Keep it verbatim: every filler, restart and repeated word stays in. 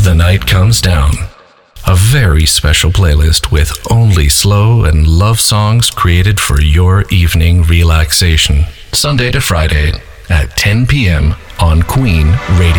the night comes down. A very special playlist with only slow and love songs created for your evening relaxation. Sunday to Friday at ten p.m. on Queen Radio.